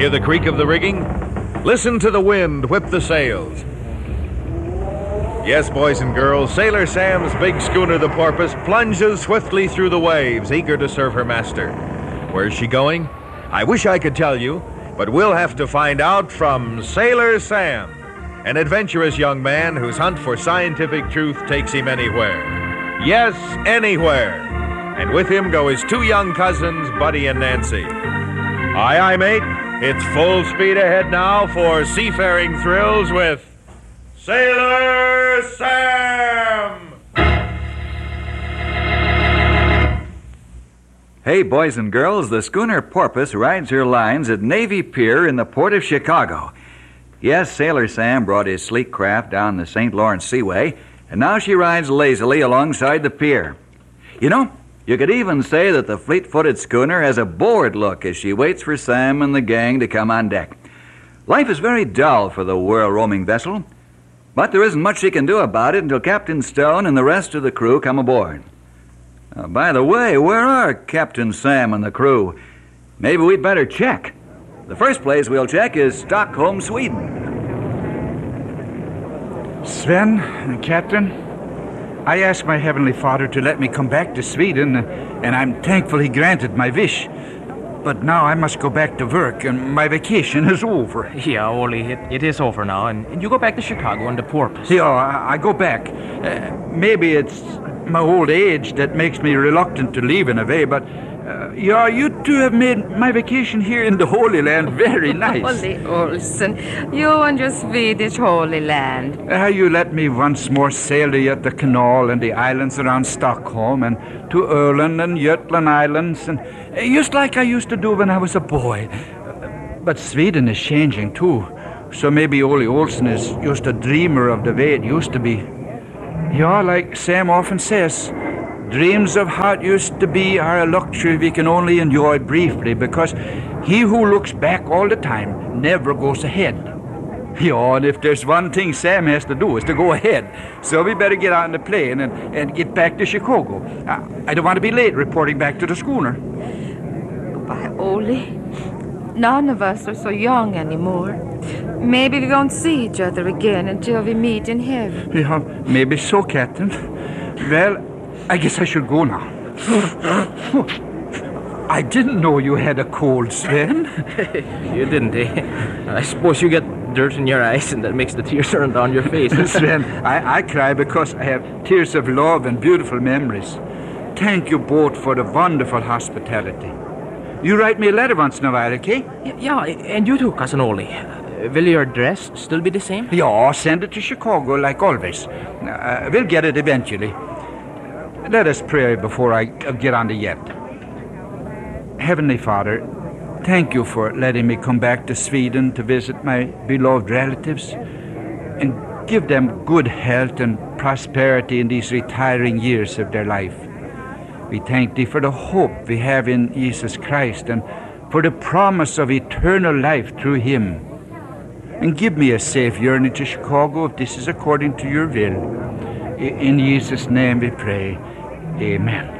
Hear the creak of the rigging? Listen to the wind whip the sails. Yes, boys and girls, Sailor Sam's big schooner, the Porpoise, plunges swiftly through the waves, eager to serve her master. Where's she going? I wish I could tell you, but we'll have to find out from Sailor Sam, an adventurous young man whose hunt for scientific truth takes him anywhere. Yes, anywhere. And with him go his two young cousins, Buddy and Nancy. Aye, mate. It's full speed ahead now for seafaring thrills with Sailor Sam! Hey, boys and girls, the schooner Porpoise rides her lines at Navy Pier in the port of Chicago. Yes, Sailor Sam brought his sleek craft down the St. Lawrence Seaway, and now she rides lazily alongside the pier. You know, you could even say that the fleet-footed schooner has a bored look as she waits for Sam and the gang to come on deck. Life is very dull for the world-roaming vessel, but there isn't much she can do about it until Captain Stone and the rest of the crew come aboard. By the way, where are Captain Sam and the crew? Maybe we'd better check. The first place we'll check is Stockholm, Sweden. Sven, Captain, I asked my Heavenly Father to let me come back to Sweden, and I'm thankful he granted my wish. But now I must go back to work, and my vacation is over. Yeah, Ollie, it is over now, and you go back to Chicago on the Porpoise. Yeah, I go back. Maybe it's my old age that makes me reluctant to leave in a way, but yeah, you two have made my vacation here in the Holy Land very nice. Ollie Olsen, you and your Swedish Holy Land. You let me once more sail the canal and the islands around Stockholm and to Öland and Jutland Islands, and just like I used to do when I was a boy. But Sweden is changing too, so maybe Ollie Olsen is just a dreamer of the way it used to be. Yeah, like Sam often says, dreams of how it used to be are a luxury we can only enjoy briefly, because he who looks back all the time never goes ahead. Yeah, and if there's one thing Sam has to do is to go ahead. So we better get on the plane and get back to Chicago. I don't want to be late reporting back to the schooner. Goodbye, Ollie. None of us are so young anymore. Maybe we won't see each other again until we meet in heaven. Yeah, maybe so, Captain. Well, I guess I should go now. I didn't know you had a cold, Sven. You didn't, eh? I suppose you get dirt in your eyes and that makes the tears run down your face. Sven, I cry because I have tears of love and beautiful memories. Thank you both for the wonderful hospitality. You write me a letter once in a while, okay? Yeah, and you too, Cousin Ollie. Will your address still be the same? Yeah, send it to Chicago like always. We'll get it eventually. Let us pray before I get on the yacht. Heavenly Father, thank you for letting me come back to Sweden to visit my beloved relatives and give them good health and prosperity in these retiring years of their life. We thank Thee for the hope we have in Jesus Christ and for the promise of eternal life through Him. And give me a safe journey to Chicago if this is according to Your will. In Jesus' name we pray. Amen.